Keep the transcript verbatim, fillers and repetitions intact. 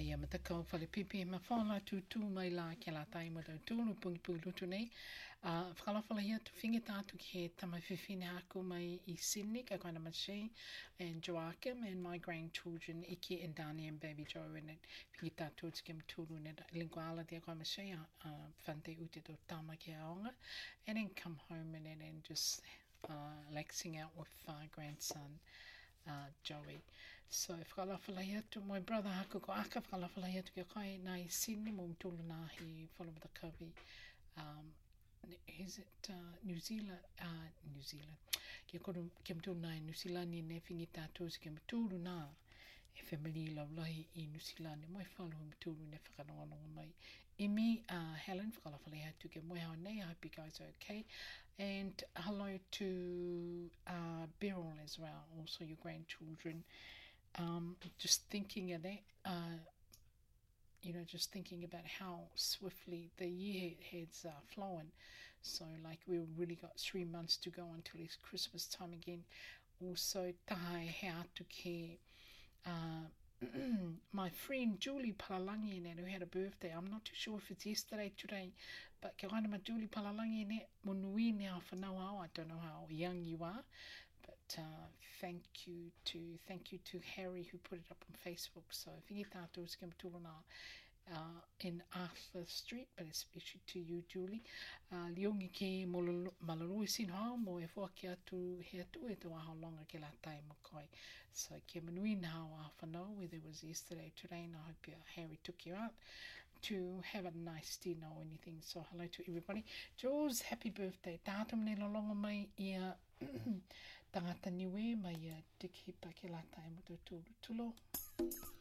ia mataka o whale pipi ma whaala tu tu mai la ke la tai mo tau tūlu pungi pungi lutu nei. Uh, whakalawhala hia tu whingi tātu ki he tama whiwhine aku mai I Sydney, ka kaina Machi and Joachim and my grandchildren Iki and Dani and baby Joe and it whingi tātu ki kim tūlu ne lingua ala dia kaina Machi uh, whante ute to tama ki aonga and then come home and then and just uh, relaxing out with uh, grandson uh, Joey. So whakalawhala atu, my brother haku ko aka whakalawhala atu ki kai nai Sydney mo mtulu nā hi follow the kawi. Um, is it uh, New Zealand? Uh, New Zealand. Kia koru kia mtulu nā New Zealand ni ne whingi tātou si kia mtulu nā e family laulahi I New Zealand. Moe whalu mtulu ne whakanonga mai. I mi uh, Helen whakalawhala atu ki moe hao nei. I hope you guys are okay. And hello to uh, Beryl as well, also your grandchildren. Um, just thinking of that, uh, you know, just thinking about how swiftly the year has uh, flown. So, like, we've really got three months to go until it's Christmas time again. Also, tahae he atu ke uh, my friend Julie Palalangi who had a birthday. I'm not too sure if it's yesterday, today, but ke wana ma Julie Palalangi ne monui ne a whanau au. I don't know how young you are. But uh, thank you to thank you to Harry who put it up on Facebook. So whingi tātou skim tūrona uh, in Arthur Street, but especially to you, Julie. Uh, Liongi ke malaroi sin hao mo e whaki atu he atu e tu aha longa ke la tai mo koi. So ke manui na hao a whanau, whether it was yesterday or today, and I hope uh, Harry took you out to have a nice dinner or anything. So hello to everybody. Jules, happy birthday. Tātum ne lalonga mai ia tangata niwe mai ia tikipa ke la tai mo tu tulo.